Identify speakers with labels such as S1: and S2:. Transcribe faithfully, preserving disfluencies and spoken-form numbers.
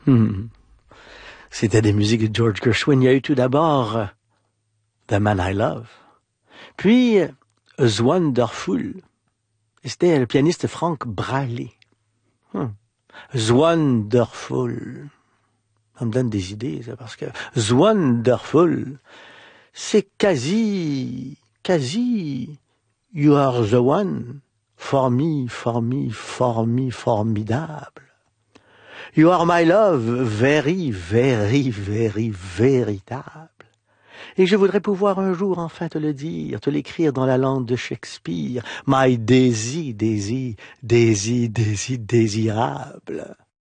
S1: Hmm. C'était des musiques de George Gershwin. Il y a eu tout d'abord euh, The Man I Love. Puis euh, It's Wonderful. C'était le pianiste Frank Braley. Hmm. It's Wonderful. Ça me donne des idées, ça, parce que It's Wonderful, c'est quasi, quasi You are the one. For me, for me, for me, formidable. You are my love, very, very, very, véritable. Et je voudrais pouvoir un jour enfin te le dire, te l'écrire dans la langue de Shakespeare. My Daisy, Daisy, Daisy, Daisy, désirable.